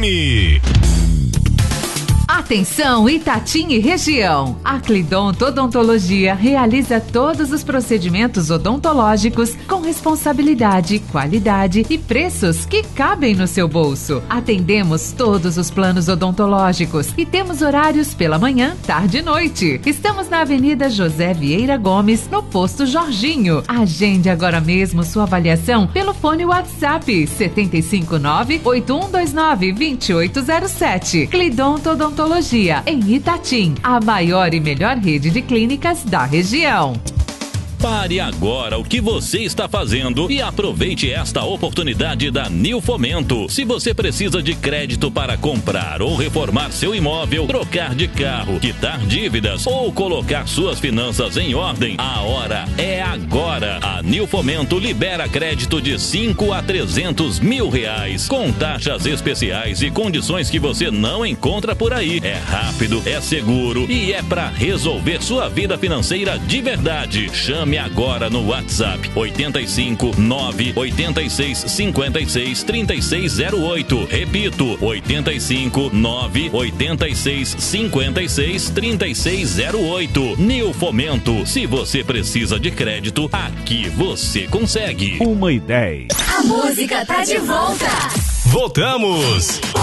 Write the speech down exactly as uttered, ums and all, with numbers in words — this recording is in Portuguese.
M. Atenção Itatim e região. A Clidonto Odontologia realiza todos os procedimentos odontológicos com responsabilidade, qualidade e preços que cabem no seu bolso. Atendemos todos os planos odontológicos e temos horários pela manhã, tarde e noite. Estamos na Avenida José Vieira Gomes, no posto Jorginho. Agende agora mesmo sua avaliação pelo fone WhatsApp sete cinco nove, oito um dois nove, dois oito zero sete. Clidonto Odontologia em Itatim, a maior e melhor rede de clínicas da região. Pare agora o que você está fazendo e aproveite esta oportunidade da Nil Fomento. Se você precisa de crédito para comprar ou reformar seu imóvel, trocar de carro, quitar dívidas ou colocar suas finanças em ordem, a hora é agora. A Nil Fomento libera crédito de cinco a trezentos mil reais, com taxas especiais e condições que você não encontra por aí. É rápido, é seguro e é para resolver sua vida financeira de verdade. Chame agora no WhatsApp oito cinco nove oito seis cinco seis três seis zero oito. Repito, oito cinco nove oito seis cinco seis três seis zero oito. Nil Fomento. Se você precisa de crédito, aqui você consegue. Uma e dez. A música tá de volta. Voltamos.